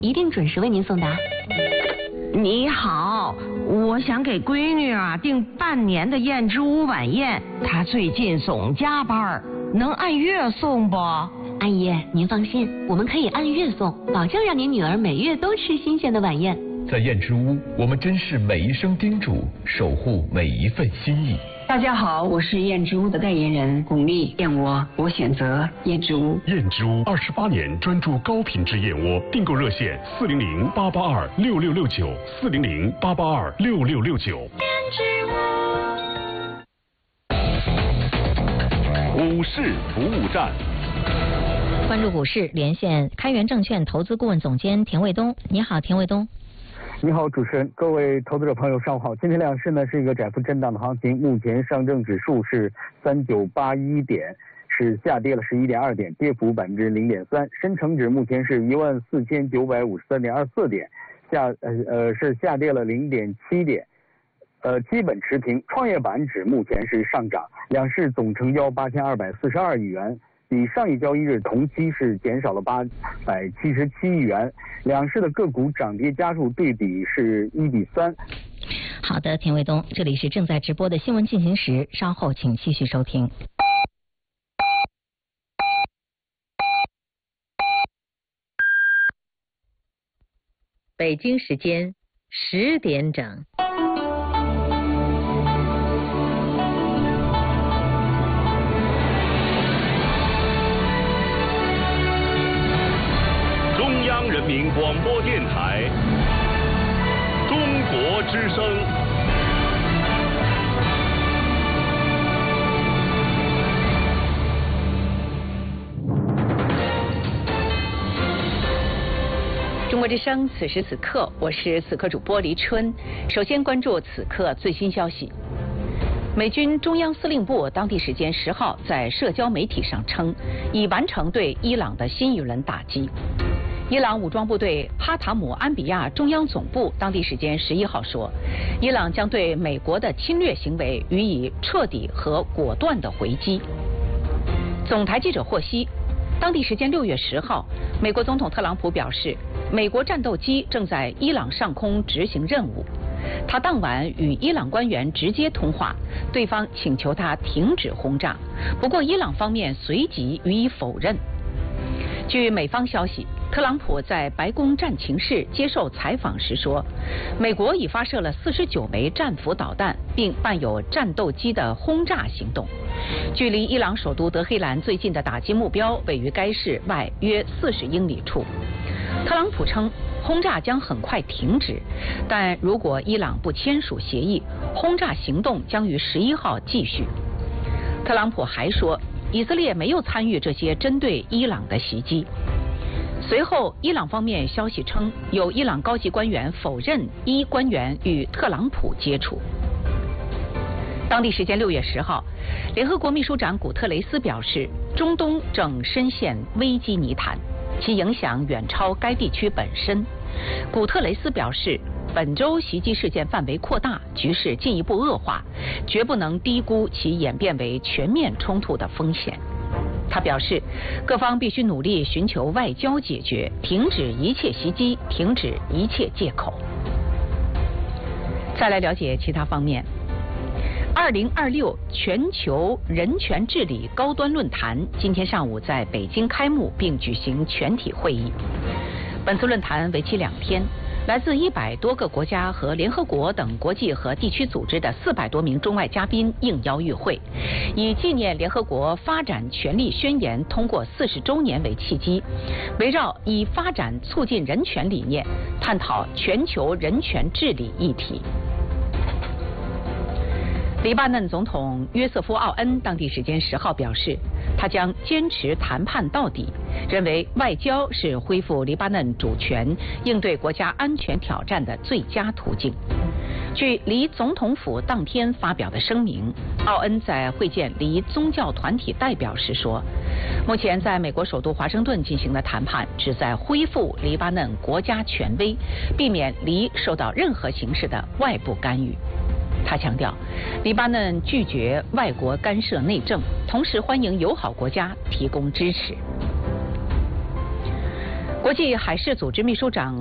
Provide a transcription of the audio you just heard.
一定准时为您送达。 你好，我想给闺女订半年的燕之屋晚宴，她最近总加班，能按月送不？ 阿姨，您放心，我们可以按月送，保证让您女儿每月都吃新鲜的晚宴。 在燕之屋，我们珍视每一声叮嘱，守护每一份心意。 大家好，我是燕之屋的代言人巩俐，燕窝我选择燕之屋。 燕之屋28年专注高品质燕窝，订购热线400-882-6669，400-882-6669。 燕之屋。 股市服务站。 关注股市，连线开源证券投资顾问总监田卫东。你好，田卫东。 你好，主持人，各位投资者朋友，上午好。今天两市呢是一个窄幅震荡的行情，目前上证指数是3981点，是下跌了11.2点，跌幅0.3%。深成指目前是14953.24点，是下跌了0.7点，基本持平。创业板指目前是上涨，两市总成交8242亿元。比上一交易日同期是减少了877亿元，两市的个股涨跌家数对比是1:3。 好的，田卫东，这里是正在直播的新闻进行时，稍后请继续收听。北京时间10点整。 人民广播电台，中国之声。 中国之声，此时此刻，我是此刻主播黎春。首先关注此刻最新消息。美军中央司令部当地时间10号在社交媒体上称，已完成对伊朗的新一轮打击。伊朗武装部队哈塔姆安比亚中央总部当地时间11号说，伊朗将对美国的侵略行为予以彻底和果断的回击。总台记者获悉，当地时间6月10号，美国总统特朗普表示，美国战斗机正在伊朗上空执行任务。他当晚与伊朗官员直接通话，对方请求他停止轰炸，不过伊朗方面随即予以否认。据美方消息，特朗普在白宫战情室接受采访时说，美国已发射了49枚战斧导弹，并伴有战斗机的轰炸行动。距离伊朗首都德黑兰最近的打击目标位于该市外约40英里处。特朗普称，轰炸将很快停止，但如果伊朗不签署协议，轰炸行动将于11号继续。特朗普还说，以色列没有参与这些针对伊朗的袭击。随后，伊朗方面消息称，有伊朗高级官员否认一官员与特朗普接触。当地时间6月10号，联合国秘书长古特雷斯表示，中东正深陷危机泥潭，其影响远超该地区本身。古特雷斯表示，本周袭击事件范围扩大，局势进一步恶化，绝不能低估其演变为全面冲突的风险。他表示，各方必须努力寻求外交解决，停止一切袭击，停止一切借口。再来了解其他方面。2026全球人权治理高端论坛今天上午在北京开幕并举行全体会议。本次论坛为期2天，来自100多个国家和联合国等国际和地区组织的400多名中外嘉宾应邀与会，以纪念联合国发展权利宣言通过40周年为契机，围绕以发展促进人权理念，探讨全球人权治理议题。黎巴嫩总统约瑟夫·奥恩当地时间10号表示，他将坚持谈判到底，认为外交是恢复黎巴嫩主权、应对国家安全挑战的最佳途径。据黎总统府当天发表的声明，奥恩在会见黎宗教团体代表时说，目前在美国首都华盛顿进行的谈判旨在恢复黎巴嫩国家权威，避免黎受到任何形式的外部干预。他强调，黎巴嫩拒绝外国干涉内政，同时欢迎友好国家提供支持。 国际海事组织秘书长